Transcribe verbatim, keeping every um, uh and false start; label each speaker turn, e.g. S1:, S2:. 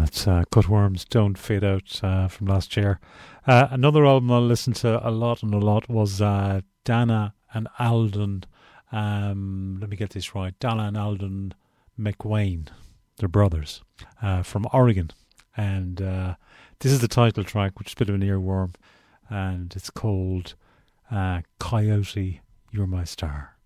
S1: That's uh, Cutworms Don't Fade Out uh, from last year. Uh, another album I listened to a lot and a lot was uh, Dana and Alden. Um, let me get this right. Dana and Alden McWayne. They're brothers uh, from Oregon. And uh, this is the title track, which is a bit of an earworm. And it's called uh, Coyote, You're My Star.